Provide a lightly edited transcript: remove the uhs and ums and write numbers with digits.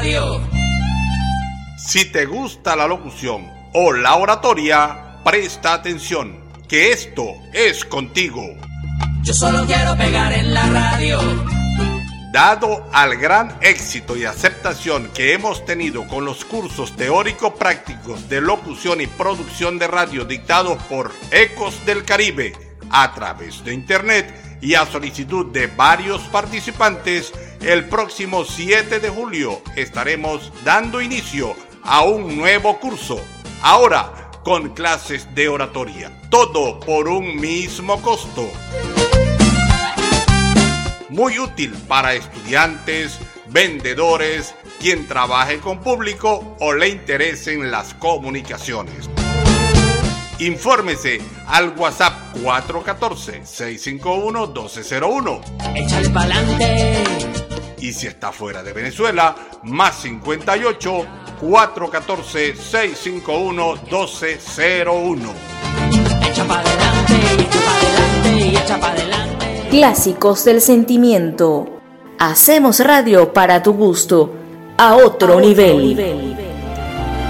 radio. Si te gusta la locución o la oratoria, presta atención, que esto es contigo. Yo solo quiero pegar en la radio. Dado al gran éxito y aceptación que hemos tenido con los cursos teórico-prácticos de locución y producción de radio dictados por Ecos del Caribe a través de internet y a solicitud de varios participantes, el próximo 7 de julio estaremos dando inicio a un nuevo curso, ahora con clases de oratoria, todo por un mismo costo. Muy útil para estudiantes, vendedores, quien trabaje con público o le interesen las comunicaciones. Infórmese al WhatsApp 414-651-1201. Échale pa'lante. Y si está fuera de Venezuela, más 58 414-651-1201. Echa pa' adelante, echa pa' adelante y echa pa' adelante. Clásicos del sentimiento. Hacemos radio para tu gusto, a otro nivel.